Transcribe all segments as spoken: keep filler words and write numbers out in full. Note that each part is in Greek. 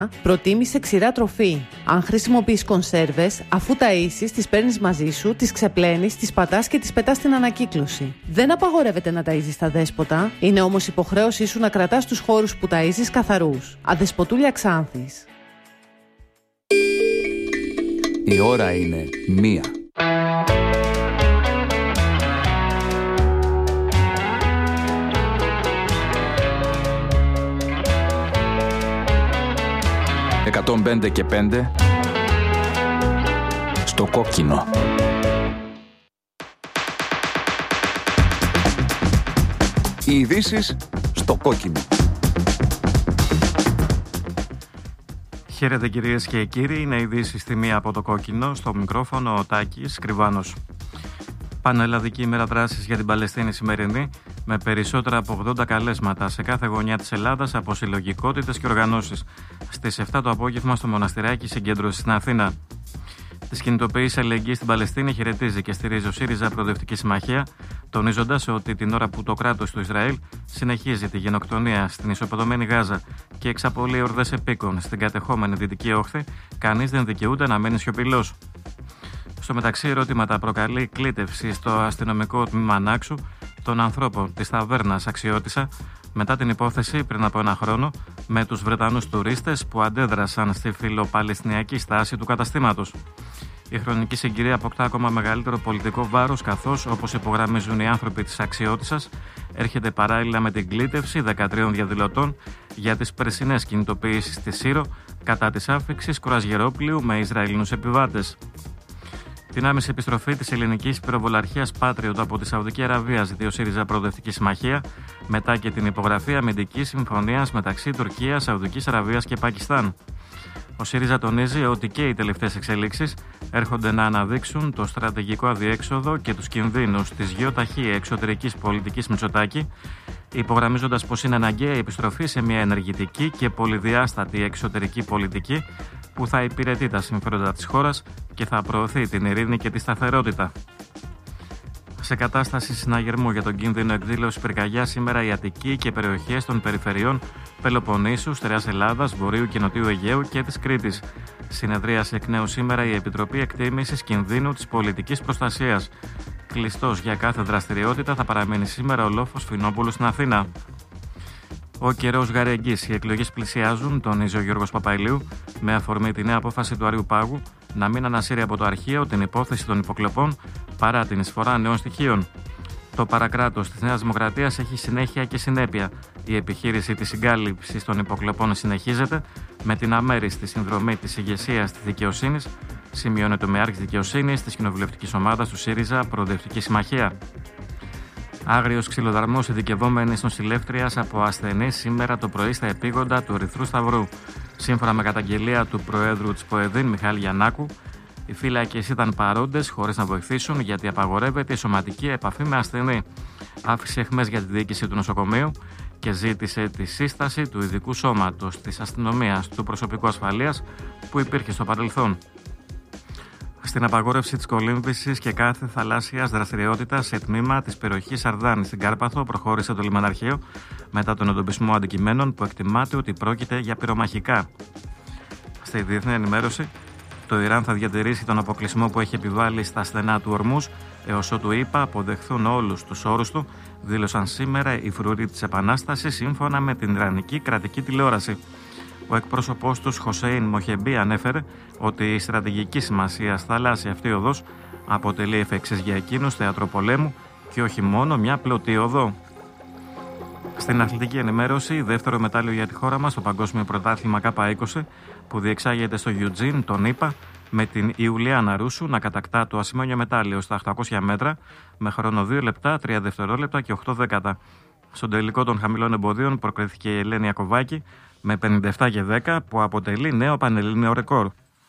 Προτίμησε ξηρά τροφή. Αν χρησιμοποιείς κονσέρβες, αφού ταΐσεις, τις παίρνεις μαζί σου, τις ξεπλένεις, τις πατάς και τις πετάς στην ανακύκλωση. Δεν απαγορεύεται να ταΐζεις τα δέσποτα, είναι όμως υποχρέωσή σου να κρατάς τους χώρους που ταΐζεις καθαρούς. Αδεσποτούλια Ξάνθης. Η ώρα είναι μία. εκατόν πέντε και πέντε στο κόκκινο. Οι ειδήσεις στο κόκκινο. Χαίρετε κυρίες και κύριοι, είναι ειδήσεις στη μία από το κόκκινο, στο μικρόφωνο ο Τάκης Κρυβάνος. Πανελλαδική ημέρα δράσης για την Παλαιστίνη σημερινή, με περισσότερα από ογδόντα καλέσματα σε κάθε γωνιά της Ελλάδας από συλλογικότητες και οργανώσεις. Στις επτά το απόγευμα στο Μοναστηράκι συγκέντρωση στην Αθήνα. Τις κινητοποιήσεις αλληλεγγύης στην Παλαιστίνη χαιρετίζει και στηρίζει ο ΣΥΡΙΖΑ Προοδευτική Συμμαχία, τονίζοντας ότι την ώρα που το κράτος του Ισραήλ συνεχίζει τη γενοκτονία στην ισοπεδωμένη Γάζα και εξαπολύει ορδές επίκων στην κατεχόμενη Δυτική Όχθη, κανείς δεν δικαιούται να μένει σιωπηλός. Στο μεταξύ, ερωτήματα προκαλεί κλήτευση στο αστυνομικό τμήμα Νάξου των ανθρώπων της ταβέρνας Αξιώτισσα μετά την υπόθεση πριν από ένα χρόνο με τους Βρετανούς τουρίστες που αντέδρασαν στη φιλοπαλαιστινιακή στάση του καταστήματος. Η χρονική συγκυρία αποκτά ακόμα μεγαλύτερο πολιτικό βάρος, καθώς, όπως υπογραμμίζουν οι άνθρωποι της Αξιώτισσας, έρχεται παράλληλα με την κλήτευση δεκατρείων διαδηλωτών για τις περσινές κινητοποιήσεις στη Σύρο κατά της άφιξης κρουαζιερόπλοιου με Ισραηλινούς επιβάτες. Την άμεση επιστροφή της ελληνικής πυροβολαρχίας Patriot από τη Σαουδική Αραβία ζητεί ο ΣΥΡΙΖΑ Προοδευτική Συμμαχία, μετά και την υπογραφή αμυντικής συμφωνίας μεταξύ Τουρκίας, Σαουδικής Αραβίας και Πακιστάν. Ο ΣΥΡΙΖΑ τονίζει ότι και οι τελευταίες εξελίξεις έρχονται να αναδείξουν το στρατηγικό αδιέξοδο και τους κινδύνους της γεωταχή εξωτερικής πολιτικής Μητσοτάκη, υπογραμμίζοντας πως είναι αναγκαία η επιστροφή σε μια ενεργητική και πολυδιάστατη εξωτερική πολιτική που θα υπηρετεί τα συμφέροντα της χώρας και θα προωθεί την ειρήνη και τη σταθερότητα. Σε κατάσταση συναγερμού για τον κίνδυνο εκδήλωσης πυρκαγιάς σήμερα η Αττική και περιοχές των περιφερειών Πελοποννήσου, Στερεάς Ελλάδας, Βορείου και Νοτιού Αιγαίου και της Κρήτης. Συνεδρίασε εκ νέου σήμερα η Επιτροπή Εκτίμησης Κινδύνου της Πολιτικής Προστασίας. Κλειστός για κάθε δραστηριότητα θα παραμείνει σήμερα ο λόφος Φινόπουλου στην Αθήνα. Ο καιρός γαρεγγής, οι εκλογές πλησιάζουν, τονίζει ο Γιώργος Παπαϊλίου, με αφορμή τη νέα απόφαση του Αριού Πάγου να μην ανασύρει από το αρχείο την υπόθεση των υποκλοπών παρά την εισφορά νέων στοιχείων. Το παρακράτος της Νέας Δημοκρατίας έχει συνέχεια και συνέπεια. Η επιχείρηση της συγκάλυψης των υποκλοπών συνεχίζεται με την αμέριστη συνδρομή της ηγεσίας της δικαιοσύνης, σημειώνεται με άρχης δικαιοσύνης της κοινοβουλευτικής ομάδας του ΣΥΡΙΖΑ Προοδευτική Συμμαχία. Άγριος ξυλοδαρμός ειδικευόμενης νοσηλεύτριας από ασθενείς σήμερα το πρωί στα επίγοντα του Ερυθρού Σταυρού. Σύμφωνα με καταγγελία του Προέδρου της ΠΟΕΔΗΝ, Μιχάλη Γιαννάκου, οι φύλακες ήταν παρόντες χωρίς να βοηθήσουν γιατί απαγορεύεται η σωματική επαφή με ασθενή. Άφησε αιχμές για τη διοίκηση του νοσοκομείου και ζήτησε τη σύσταση του ειδικού σώματος της αστυνομίας του προσωπικού ασφαλείας που υπήρχε στο παρελθόν. Στην απαγόρευση της κολύμβησης και κάθε θαλάσσιας δραστηριότητας σε τμήμα της περιοχής Αρδάνη στην Κάρπαθο προχώρησε το λιμαναρχείο μετά τον εντοπισμό αντικειμένων που εκτιμάται ότι πρόκειται για πυρομαχικά. Στη διεθνή ενημέρωση, το Ιράν θα διατηρήσει τον αποκλεισμό που έχει επιβάλει στα στενά του Ορμούζ έως ότου ΗΠΑ αποδεχθούν όλους τους όρους του, δήλωσαν σήμερα οι φρουροί της Επανάστασης σύμφωνα με την Ιρανική κρατική τηλεόραση. Ο εκπρόσωπός τους, Χοσέιν Μοχεμπί, ανέφερε ότι η στρατηγική σημασία θαλάσσια αυτή οδός αποτελεί εφ' εξής για εκείνους θέατρο πολέμου και όχι μόνο μια πλωτή οδό. Στην αθλητική ενημέρωση, δεύτερο μετάλλιο για τη χώρα μας στο Παγκόσμιο Πρωτάθλημα Κάπα είκοσι που διεξάγεται στο Eugene, τον ΗΠΑ, με την Ιουλιάνα Ρούσου να κατακτά το ασημένιο μετάλλιο στα οκτακόσια μέτρα με χρόνο δύο λεπτά, τρία δευτερόλεπτα και οκτώ δέκατα. Στον τελικό των χαμηλών εμποδίων προκρίθηκε η Ελένη Ιακωβάκη με πενήντα επτά και δέκα που αποτελεί νέο πανελλήνιο ρεκόρ.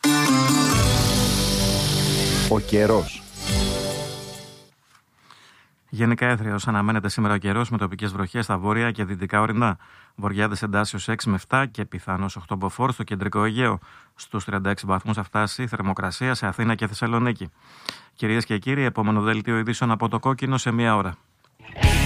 Ο καιρός. Γενικά έθριος αναμένεται σήμερα ο καιρός με τοπικές βροχές στα βόρεια και δυτικά ορεινά. Βορειάδες εντάσσεως έξι με επτά και πιθανώς οκτώ μποφόρ στο κεντρικό Αιγαίο. Στους τριάντα έξι βαθμούς θα φτάσει η θερμοκρασία σε Αθήνα και Θεσσαλονίκη. Κυρίες και κύριοι, επόμενο δελτίο ειδήσεων από το κόκκινο σε μία ώρα.